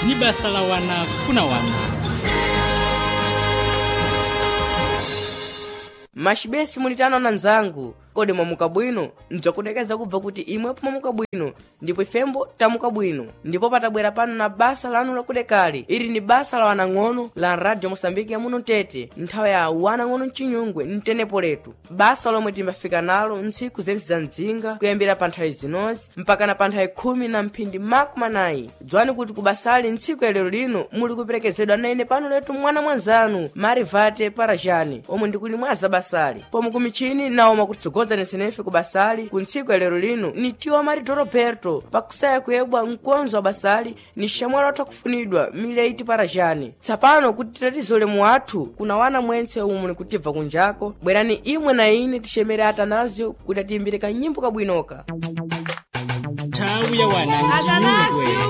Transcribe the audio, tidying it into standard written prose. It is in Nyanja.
ni basa la wana kuna wana. Mashibesi mulitano na nzangu, kodi mwamuka bwino, nchokudekeza kubva kuti imwe mwamuka bwino, ndipo ifembo tamuka bwino, ndipo patabwera pano na basa lanu lakudekali. Iri ni basa la wanang'ono la Radio Mosambiki ya muno Tete, nthawi ya wanang'ono mchinyungwe mtenepo letu. Basa lomwe timbafika nalo ntsiku zense za mdzinga, kuyambira pa nthawi zinozi mpaka na pa nthawi 10 na mphindi makumi anayi. Dzwani kuti kubasali ntsiku ya lero lino muli kuperekezedwa na ine pano letu mwana mwanzanu Marivate Parajani, omwe ndikuli mwaza basali. Pomwe kumichini nawo makutsogoza nesenefe kubasali kuntsiku ya lero lino ni Tio Marito Roberto, pakusaya kuyebwa mkonzo wa basali ni shamwalo atakufunidwa Mileiti Parajani. Tsapano kuti tatizole muathu kuna wana mwense umwe kutiva kunjako, bwerani imwe na ine tishemere atanazio kuti atimbire kanyimbo kabwinoka. Tawi ya wana mchinyungwe